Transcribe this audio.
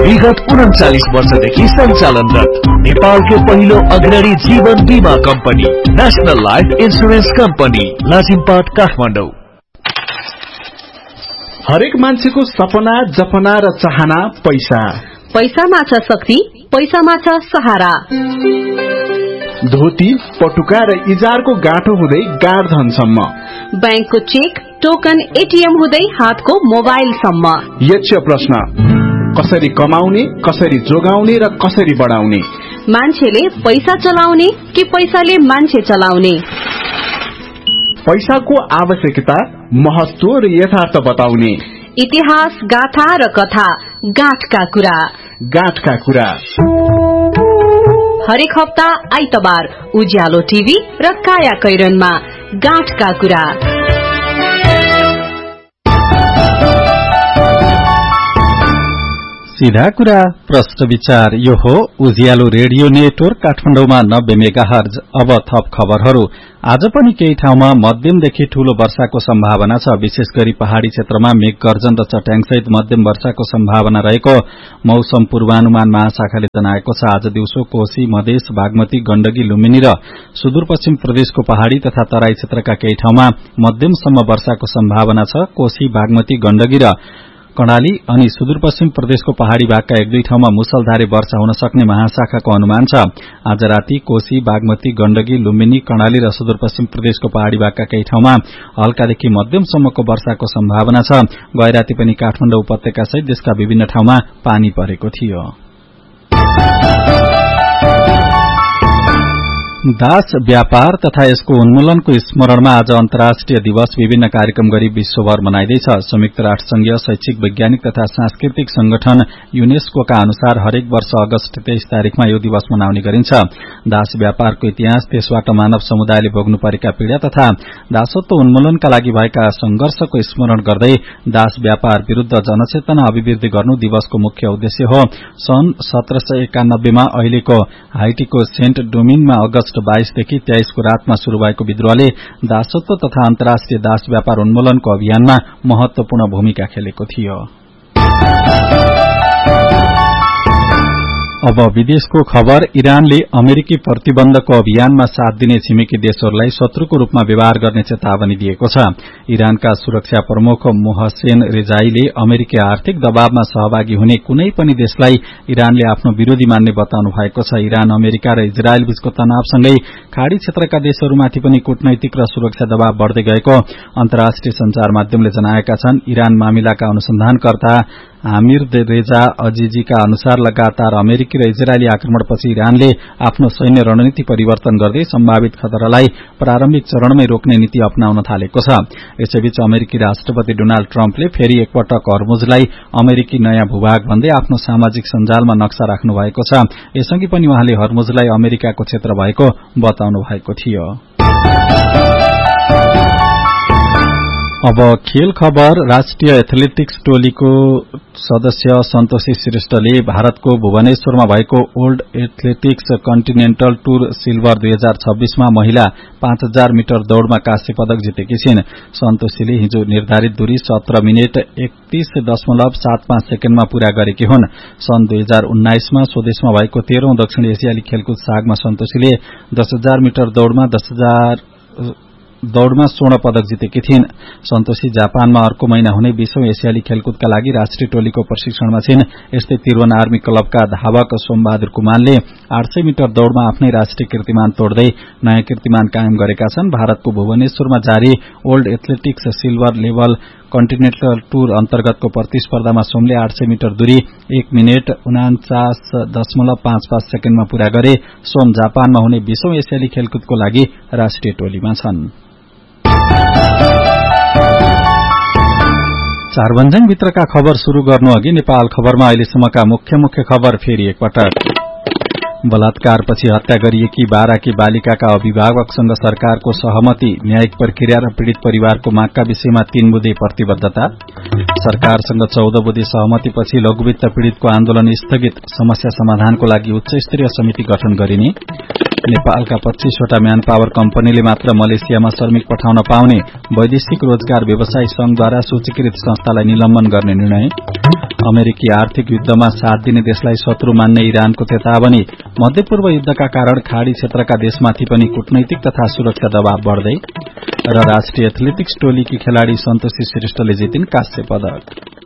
विगत 39 वर्षदेखि सञ्चालनरत नेपालको पहिलो अग्रणी जीवन बीमा company national life insurance company Lazimpat Kathmandu. हरेक मान्छेको सपना जपना र चाहना पैसा। पैसामा छ शक्ति, पैसामा छ सहारा। धोती पटुका र इजारको गाँठो हुँदै गाडधनसम्म, बैंकको चेक टोकन एटीएम हुँदै हातको मोबाइलसम्म। यक्ष प्रश्न, कसरी कमाउने, कसरी जोगाउने र कसरी बढाउने? मान्छेले पैसा चलाउने कि पैसाले मान्छे चलाउने? पैसाको आवश्यकता, महत्व र यथार्थ बताउने। इतिहास, गाथा र कथा, गाँठका कुरा। गाँठका कुरा हरेक हप्ता आइतबार उज्यालो टिभी र काया कैरनमा गाँठका कुरा। सीधा कुरा प्रश्न विचार। यो हो उज्यालो रेडियो नेटवर्क काठमाडौँमा 90 मेगाहर्ज। अब थप खबरहरू। आज पनि केही ठाउँमा मध्यमदेखि ठूलो वर्षाको सम्भावना छ। विशेष गरी पहाड़ी क्षेत्रमा मेघ गर्जन र चट्याङसहित मध्यम वर्षाको सम्भावना रहेको मौसम पूर्वानुमान महाशाखाले जनाएको छ। आज दिउँसो कोशी, मधेस, बागमती, गण्डकी, लुम्बिनी र सुदूरपश्चिम प्रदेशको पहाड़ी तथा तराई क्षेत्रका केही ठाउँमा मध्यमसम्म वर्षाको सम्भावना छ। कोशी, बागमती, गण्डकी र कर्णाली अनि सुदूरपश्चिम प्रदेशको पहाड़ी भागका एक दुई ठाउँमा मुसलधारे वर्षा हुन सक्ने महाशाखाको अनुमान छ। आज राति कोशी, बागमती, गण्डकी, लुम्बिनी, कर्णाली र सुदूरपश्चिम प्रदेशको पहाड़ी भागका केही ठाउँमा हल्कादेखि मध्यमसम्मको वर्षाको सम्भावना छ। गए राति पनि काठमाडौँ उपत्यका सहित देशका विभिन्न ठाउँमा पानी परेको थियो। दास व्यापार तथा यसको उन्मूलनको स्मरणमा आज अन्तर्राष्ट्रिय दिवस विभिन्न कार्यक्रम गरी विश्वभर मनाइँदैछ। संयुक्त राष्ट्र संघीय शैक्षिक, वैज्ञानिक तथा सांस्कृतिक संगठन यूनेस्कोका अनुसार हरेक वर्ष अगस्त 23 तारिखमा यो दिवस मनाउने गरिन्छ। दास व्यापारको इतिहास, त्यसबाट मानव समुदायले भोग्नु परेका पीड़ा तथा दासत्व उन्मूलनका लागि भएका संघर्षको स्मरण गर्दै दास व्यापार विरूद्ध जनचेतना अभिवृद्धि गर्नु दिवसको मुख्य उद्देश्य हो। सन् 1791 मा अहिलेको हाइटीको सेन्ट डोमिनमा अगस्त 22 देखि 23 को रातमा शुरू भएको विद्रोहले दासत्व तथा अन्तर्राष्ट्रिय दास व्यापार उन्मूलनको अभियानमा महत्वपूर्ण भूमिका खेलेको थियो। अब विदेशको खबर। इरानले अमेरिकी प्रतिबन्धको अभियानमा साथ दिने छिमेकी देशहरूलाई शत्रुको रूपमा व्यवहार गर्ने चेतावनी दिएको छ। इरानका सुरक्षा प्रमुख मोहसेन रेजाईले अमेरिकी आर्थिक दबावमा सहभागी हुने कुनै पनि देशलाई इरानले आफ्नो विरोधी मान्ने बताउनु भएको छ। इरान, अमेरिका र इजरायल बीचको तनावसँगै खाड़ी क्षेत्रका देशहरूमाथि पनि कूटनैतिक र सुरक्षा दबाव बढ़दै गएको अन्तर्राष्ट्रिय संचार माध्यमले जनाएका छन्। इरान मामिलाका अनुसन्धानकर्ता आमिर रेजा अजीजीका अनुसार लगातार अमेरिकी र इजरायली आक्रमणपछि इरानले आफ्नो सैन्य रणनीति परिवर्तन गर्दै सम्भावित खतरालाई प्रारम्भिक चरणमै रोक्ने नीति अपनाउन थालेको छ। यसैबीच अमेरिकी राष्ट्रपति डोनाल्ड ट्रम्पले फेरि एकपटक हर्मुजलाई अमेरिकी नयाँ भूभाग भन्दै आफ्नो सामाजिक सञ्जालमा नक्सा राख्नु भएको छ। यसअघि पनि उहाँले हर्मुजलाई अमेरिकाको क्षेत्र भएको बताउनु भएको थियो। अब खेल खबर। राष्ट्रिय एथलेटिक्स टोलीको सदस्य सन्तोषी श्रेष्ठले भारतको भुवनेश्वरमा भएको old athletics continental tour silver 2026 मा महिला 5000 मिटर दौड़मा काँस्य पदक जितेकी छिन्। सन्तोषीले हिजो निर्धारित दूरी 17 मिनेट 31.75 सेकेण्डमा पूरा गरेकी हुन्। सन् 2019 मा स्वदेशमा भएको 13औं दक्षिण एसियाली खेलकुद सागमा सन्तोषीले 10,000 मिटर दौड़मा स्वर्ण पदक जितेकी थिइन्। सन्तोषी जापानमा अर्को महिना हुने 20औं एसियाली खेलकुदका लागि राष्ट्रिय टोलीको प्रशिक्षणमा छिन्। यस्तै त्रिभुवन आर्मी क्लबका धावक सोमबहादुर कुमारले 800 मिटर दौड़मा आफ्नै राष्ट्रिय कीर्तिमान तोड्दै नयाँ कीर्तिमान कायम गरेका छन्। भारतको भुवनेश्वरमा जारी old athletics silver level continental tour अन्तर्गतको प्रतिस्पर्धामा सोमले 800 मिटर दूरी 1 मिनेट 49.55 सेकेण्डमा पूरा गरे। सोम जापानमा हुने 20औं एसियाली खेलकुदको लागि राष्ट्रिय टोलीमा छन्। चारभन्ज्याङ भित्रका खबर शुरू गर्नु अघि नेपाल खबरमा अहिलेसम्मका मुख्य खबर फेरि एकपटक। बलात्कारपछि हत्या गरिएकी बाराकी बालिकाका अभिभावकसँग सरकारको सहमति, न्यायिक प्रक्रिया र पीड़ित परिवारको मागका विषयमा 3 बुँदे प्रतिबद्धता। सरकारसँग 14 बुँदे सहमतिपछि लघुवित्त पीड़ितको आन्दोलन स्थगित, समस्या समाधानको लागि उच्च स्तरीय समिति गठन गरिने। नेपालका 25 वटा म्यान पावर कम्पनीले मात्र मलेसियामा श्रमिक पठाउन पाउने वैदेशिक रोजगार व्यवसाय संघद्वारा सूचीकृत संस्थालाई निलम्बन गर्ने निर्णय। अमेरिकी आर्थिक युद्धमा साथ दिने देशलाई शत्रु मान्ने इरानको चेतावनी। मध्यपूर्व युद्धका कारण खाड़ी क्षेत्रका देशमाथि पनि कूटनैतिक तथा सुरक्षा दबाव बढ़दै। र राष्ट्रिय एथलेटिक्स टोलीकी खेलाड़ी सन्तोषी श्रेष्ठले जितिन् कांस्य पदक।